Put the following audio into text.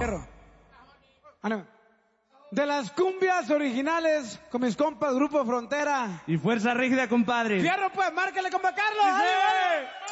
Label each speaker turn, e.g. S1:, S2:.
S1: Fierro. De las cumbias originales con mis compas Grupo Frontera.
S2: Y Fuerza Rígida, compadre.
S1: Fierro, pues, márcale, compa Carlos.
S2: ¡Sí!